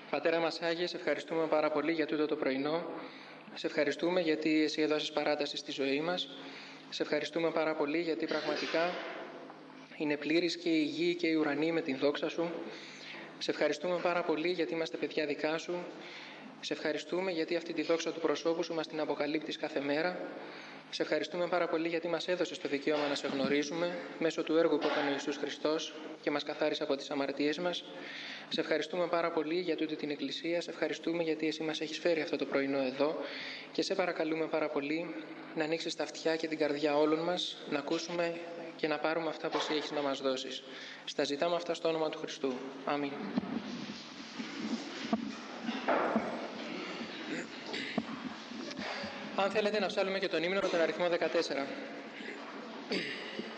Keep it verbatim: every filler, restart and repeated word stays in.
Πατέρα μας Άγιε, σε ευχαριστούμε πάρα πολύ για τούτο το πρωινό. Σε ευχαριστούμε γιατί Εσύ έδωσες παράταση στη ζωή μας. Σε ευχαριστούμε πάρα πολύ γιατί πραγματικά είναι πλήρης και η γη και η ουρανή με την δόξα Σου. Σε ευχαριστούμε πάρα πολύ γιατί είμαστε παιδιά δικά Σου. Σε ευχαριστούμε γιατί αυτή τη δόξα του προσώπου Σου μας την αποκαλύπτεις κάθε μέρα. Σε ευχαριστούμε πάρα πολύ γιατί μας έδωσες το δικαίωμα να Σε γνωρίζουμε μέσω του έργου που έκανε ο Ιησούς Χριστός και μας καθάρισε από τις αμαρτίες μας. Σε ευχαριστούμε πάρα πολύ για τούτη την Εκκλησία. Σε ευχαριστούμε γιατί Εσύ μας έχεις φέρει αυτό το πρωινό εδώ και Σε παρακαλούμε πάρα πολύ να ανοίξεις τα αυτιά και την καρδιά όλων μας, να ακούσουμε και να πάρουμε αυτά που Εσύ έχεις να μας δώσεις. Στα ζητάμε αυτά στο όνομα του Χριστού. Αμήν. Αν θέλετε να ψάλουμε και τον ύμνο με τον αριθμό δεκατέσσερα.